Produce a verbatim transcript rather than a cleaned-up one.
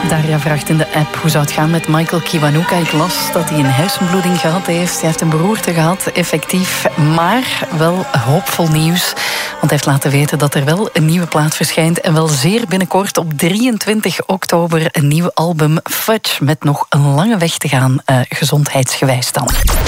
Daria vraagt in de app hoe zou het gaan met Michael Kiwanuka. Ik las dat hij een hersenbloeding gehad heeft. Hij heeft een beroerte gehad, effectief. Maar wel hoopvol nieuws. Want hij heeft laten weten dat er wel een nieuwe plaat verschijnt. En wel zeer binnenkort op drieëntwintig oktober een nieuw album Fudge. Met nog een lange weg te gaan, uh, gezondheidsgewijs dan.